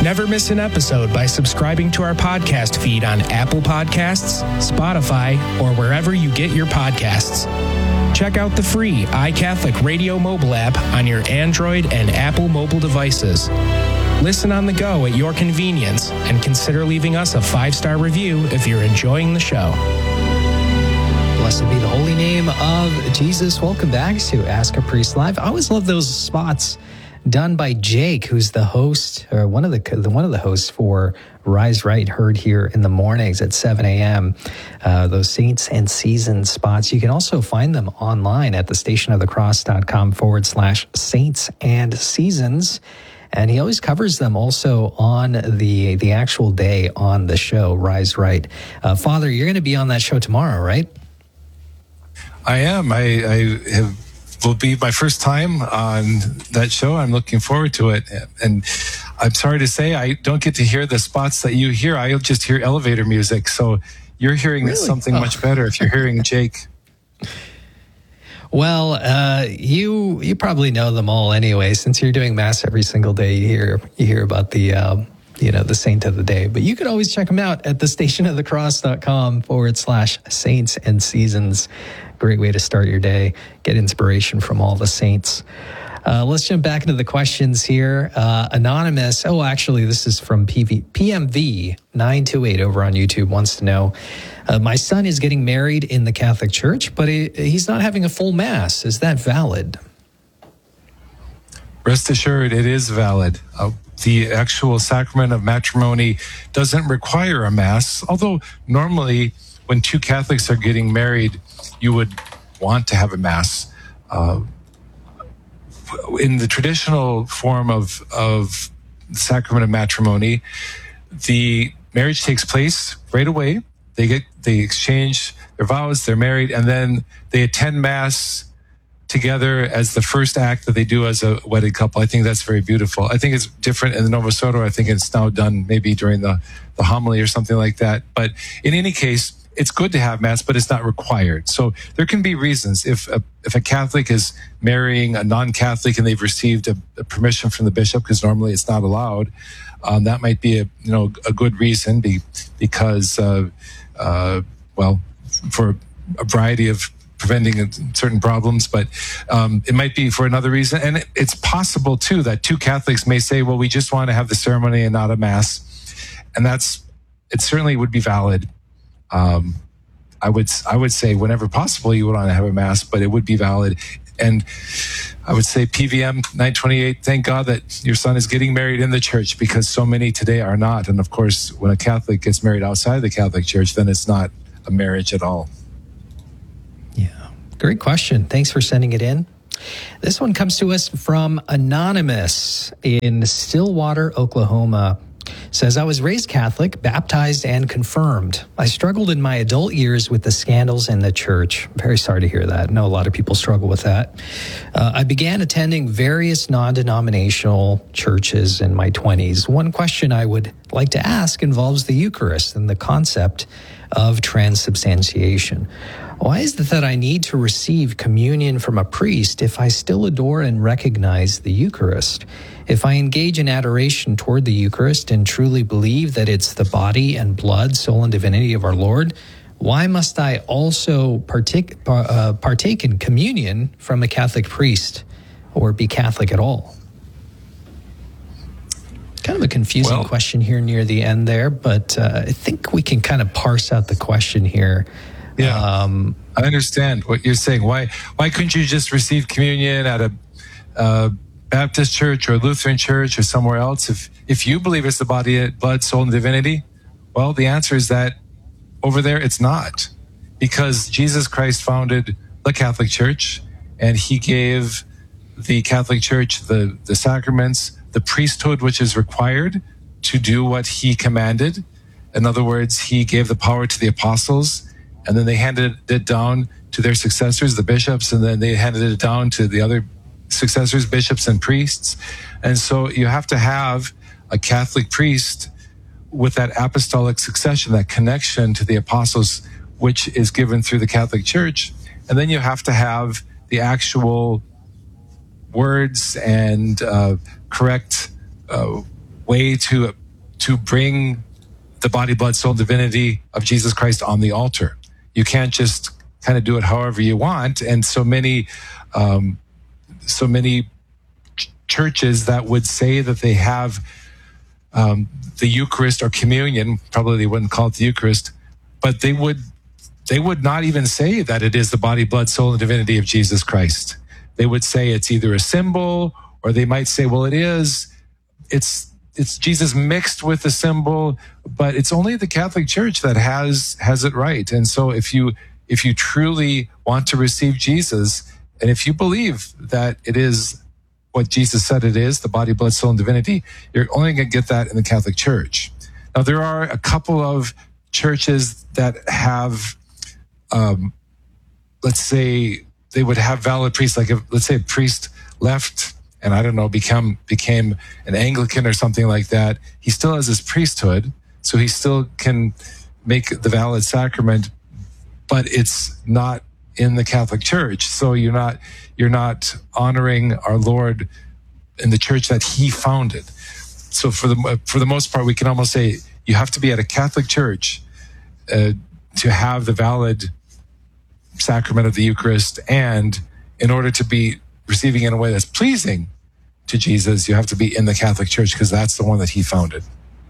Never miss an episode by subscribing to our podcast feed on Apple Podcasts, Spotify, or wherever you get your podcasts. Check out the free iCatholic Radio mobile app on your Android and Apple mobile devices. Listen on the go at your convenience and consider leaving us a 5-star review if you're enjoying the show. Blessed be the holy name of Jesus. Welcome back to Ask a Priest Live. I always love those spots done by Jake, who's the host, or one of the hosts for Rise Right, heard here in the mornings at 7 a.m. Those Saints and Seasons spots. You can also find them online at thestationofthecross.com/Saints and Seasons. And he always covers them also on the actual day on the show, Rise Right. Father, you're going to be on that show tomorrow, right? I am. Will be my first time on that show. I'm looking forward to it. And I'm sorry to say I don't get to hear the spots that you hear. I just hear elevator music. So you're hearing something much better if you're hearing Jake. Well, you probably know them all anyway, since you're doing Mass every single day. You hear about the the saint of the day. But you can always check them out at thestationofthecross.com/Saints and Seasons. Great way to start your day. Get inspiration from all the saints. Let's jump back into the questions here. Anonymous. Oh, actually, this is from PMV928 over on YouTube. Wants to know, my son is getting married in the Catholic Church, but he's not having a full Mass. Is that valid? Rest assured, it is valid. The actual sacrament of matrimony doesn't require a Mass, although normally when two Catholics are getting married, you would want to have a Mass. In the traditional form of the sacrament of matrimony, the marriage takes place right away. They exchange their vows, they're married, and then they attend Mass together as the first act that they do as a wedded couple. I think that's very beautiful. I think it's different in the Novus Ordo. I think it's now done maybe during the homily or something like that. But in any case, it's good to have Mass, but it's not required. So there can be reasons. If a Catholic is marrying a non-Catholic and they've received a permission from the bishop, because normally it's not allowed, that might be a good reason because for a variety of preventing certain problems, but it might be for another reason. And it's possible too that two Catholics may say, well, we just want to have the ceremony and not a Mass. And it certainly would be valid. I would say whenever possible you would want to have a Mass, but it would be valid. And I would say PVM 928, thank God that your son is getting married in the church, because so many today are not. And of course, when a Catholic gets married outside the Catholic Church, then it's not a marriage at all. Yeah, great question. Thanks for sending it in. This one comes to us from Anonymous in Stillwater, Oklahoma. Says, I was raised Catholic, baptized, and confirmed. I struggled in my adult years with the scandals in the church. Very sorry to hear that. I know a lot of people struggle with that. I began attending various non-denominational churches in my 20s. One question I would like to ask involves the Eucharist and the concept of transubstantiation. Why is it that I need to receive communion from a priest if I still adore and recognize the Eucharist? If I engage in adoration toward the Eucharist and truly believe that it's the body and blood, soul, and divinity of our Lord, why must I also partake in communion from a Catholic priest or be Catholic at all? Kind of a confusing question here near the end there, but I think we can kind of parse out the question here. Yeah, I understand what you're saying. Why couldn't you just receive communion at a Baptist church or Lutheran church or somewhere else? If you believe it's the body, blood, soul, and divinity, well, the answer is that over there it's not, because Jesus Christ founded the Catholic Church, and he gave the Catholic Church the sacraments, the priesthood which is required to do what he commanded. In other words, he gave the power to the apostles, and then they handed it down to their successors, the bishops, and then they handed it down to the other successors, bishops and priests. And so you have to have a Catholic priest with that apostolic succession, that connection to the apostles, which is given through the Catholic Church. And then you have to have the actual words and correct way to to bring the body, blood, soul, and divinity of Jesus Christ on the altar. You can't just kind of do it however you want. And so many churches that would say that they have the Eucharist or communion, probably they wouldn't call it the Eucharist, but they would not even say that it is the body, blood, soul, and divinity of Jesus Christ. They would say it's either a symbol, or they might say, well, it's Jesus mixed with the symbol, but it's only the Catholic Church that has it right. And so if you truly want to receive Jesus, and if you believe that it is what Jesus said it is, the body, blood, soul, and divinity, you're only going to get that in the Catholic Church. Now, there are a couple of churches that have, let's say, they would have valid priests. Like, let's say a priest left and, I don't know, became an Anglican or something like that. He still has his priesthood, so he still can make the valid sacrament, but it's not in the Catholic Church. So you're not honoring our Lord in the church that he founded. So for the most part, we can almost say you have to be at a Catholic church to have the valid sacrament of the Eucharist, and in order to be receiving it in a way that's pleasing to Jesus, you have to be in the Catholic Church, because that's the one that he founded.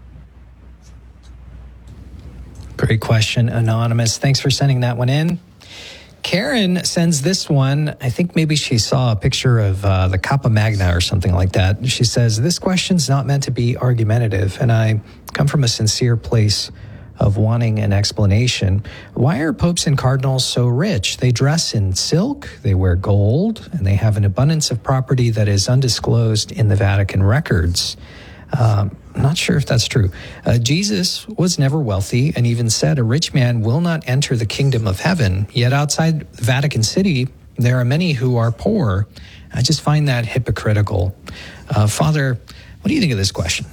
Great question, Anonymous. Thanks for sending that one in. Karen sends this one. I think maybe she saw a picture of the Kappa Magna or something like that. She says, this question's not meant to be argumentative, and I come from a sincere place of wanting an explanation. Why are popes and cardinals so rich? They dress in silk, they wear gold, and they have an abundance of property that is undisclosed in the Vatican records. I'm not sure if that's true. Jesus was never wealthy and even said a rich man will not enter the kingdom of heaven. Yet outside Vatican City, there are many who are poor. I just find that hypocritical. Father, what do you think of this question?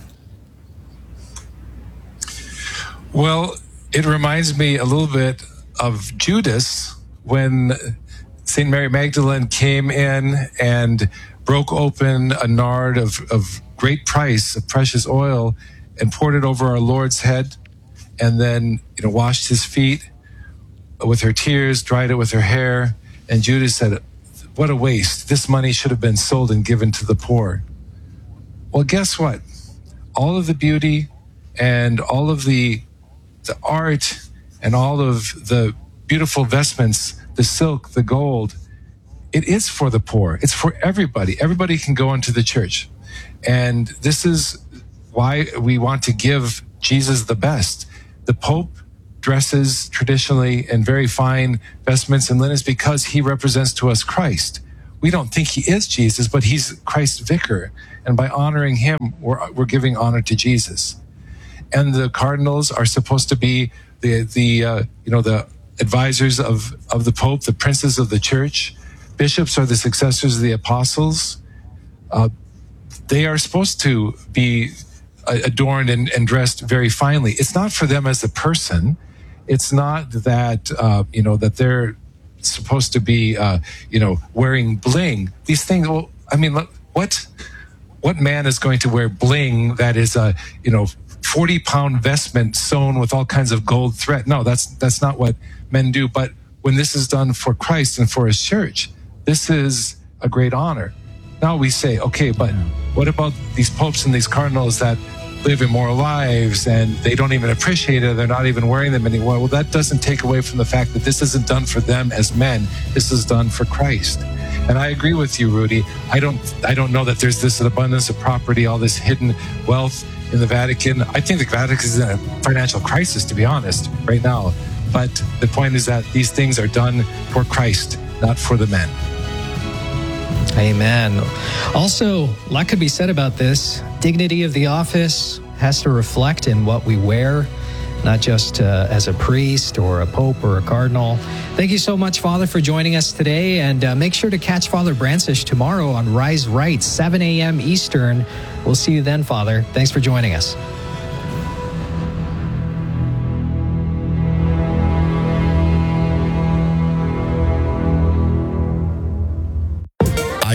Well, it reminds me a little bit of Judas when St. Mary Magdalene came in and broke open a nard of great price, of precious oil, and poured it over our Lord's head, and then washed his feet with her tears, dried it with her hair. And Judas said, what a waste. This money should have been sold and given to the poor. Well, guess what? All of the beauty and all of the art and all of the beautiful vestments, the silk, the gold, it is for the poor. It's for everybody. Everybody can go into the church. And this is why we want to give Jesus the best. The Pope dresses traditionally in very fine vestments and linens because he represents to us Christ. We don't think he is Jesus, but he's Christ's vicar. And by honoring him, we're giving honor to Jesus. And the cardinals are supposed to be the advisors of the Pope, the princes of the church. Bishops are the successors of the apostles. They are supposed to be adorned and dressed very finely. It's not for them as a person. It's not that that they're supposed to be wearing bling. These things. Well, I mean, what man is going to wear bling that is a 40-pound vestment sewn with all kinds of gold thread? No, that's not what men do. But when this is done for Christ and for his church, this is a great honor. Now we say, okay, but what about these popes and these cardinals that live immoral lives and they don't even appreciate it? They're not even wearing them anymore. Well, that doesn't take away from the fact that this isn't done for them as men. This is done for Christ. And I agree with you, Rudy. I don't know that there's this abundance of property, all this hidden wealth in the Vatican. I think the Vatican is in a financial crisis, to be honest, right now. But the point is that these things are done for Christ, not for the men. Amen. Also, a lot could be said about this. Dignity of the office has to reflect in what we wear, not just as a priest or a pope or a cardinal. Thank you so much, Father, for joining us today. And make sure to catch Father Brancisz tomorrow on Rise Right, 7 a.m. Eastern. We'll see you then, Father. Thanks for joining us.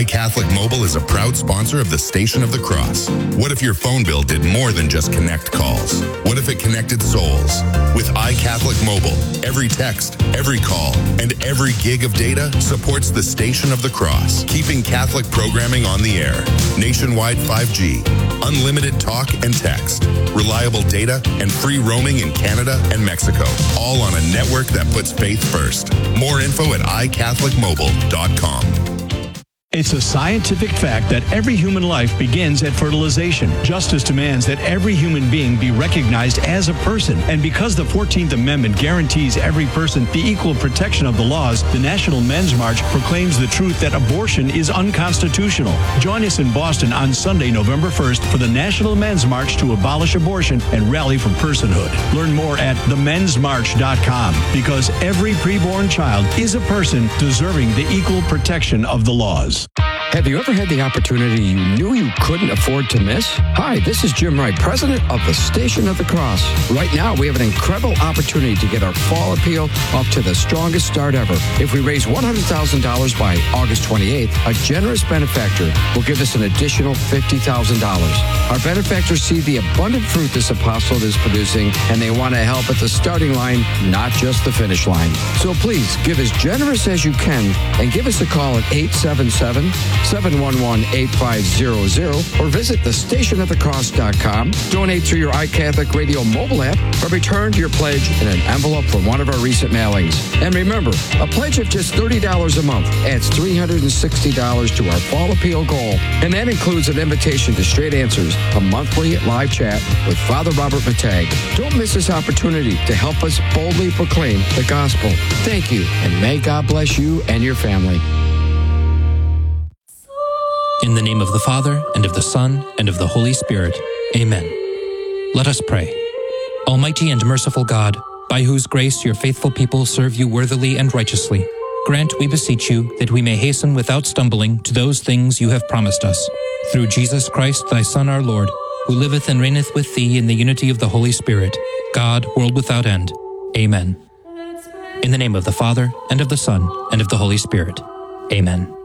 iCatholic Mobile is a proud sponsor of the Station of the Cross. What if your phone bill did more than just connect calls? What if it connected souls? With iCatholic Mobile, every text, every call, and every gig of data supports the Station of the Cross, keeping Catholic programming on the air. Nationwide 5G, unlimited talk and text, reliable data, and free roaming in Canada and Mexico, all on a network that puts faith first. More info at iCatholicMobile.com. It's a scientific fact that every human life begins at fertilization. Justice demands that every human being be recognized as a person. And because the 14th Amendment guarantees every person the equal protection of the laws, the National Men's March proclaims the truth that abortion is unconstitutional. Join us in Boston on Sunday, November 1st for the National Men's March to abolish abortion and rally for personhood. Learn more at themensmarch.com, because every preborn child is a person deserving the equal protection of the laws. Have you ever had the opportunity you knew you couldn't afford to miss? Hi, this is Jim Wright, president of the Station of the Cross. Right now, we have an incredible opportunity to get our fall appeal off to the strongest start ever. If we raise $100,000 by August 28th, a generous benefactor will give us an additional $50,000. Our benefactors see the abundant fruit this apostolate is producing, and they want to help at the starting line, not just the finish line. So please, give as generous as you can and give us a call at 877-711-8500 or visit thestationofthecross.com. Donate through your iCatholic Radio mobile app or return your pledge in an envelope from one of our recent mailings. And remember, a pledge of just $30 a month adds $360 to our fall appeal goal. And that includes an invitation to Straight Answers, a monthly live chat with Father Robert Matag. Don't miss this opportunity to help us boldly proclaim the gospel. Thank you, and may God bless you and your family. In the name of the Father, and of the Son, and of the Holy Spirit. Amen. Let us pray. Almighty and merciful God, by whose grace your faithful people serve you worthily and righteously, grant, we beseech you, that we may hasten without stumbling to those things you have promised us. Through Jesus Christ, thy Son, our Lord, who liveth and reigneth with thee in the unity of the Holy Spirit, God, world without end. Amen. In the name of the Father, and of the Son, and of the Holy Spirit. Amen.